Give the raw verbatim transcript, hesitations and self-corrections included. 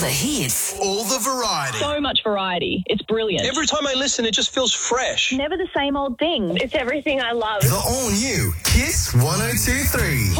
the hits. All the variety. So much variety. It's brilliant. Every time I listen, it just feels fresh. Never the same old thing. It's everything I love. The all-new Kiss one oh two three.